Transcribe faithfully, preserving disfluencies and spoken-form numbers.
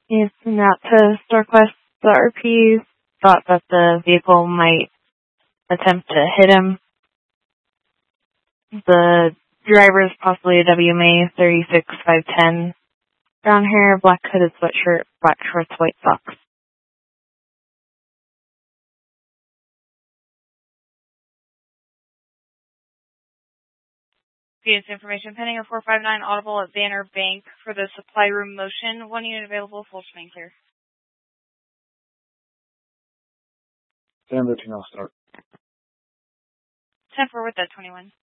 He's sent out to Starquest. The R P thought that the vehicle might attempt to hit him. The driver is possibly a W M A thirty-six five ten. Brown hair, black hooded sweatshirt, black shorts, white socks. Phoenix information pending a four five nine audible at Banner Bank for the supply room motion. One unit available, full swing clear. ten thirteen, I'll start. ten four with that twenty-one.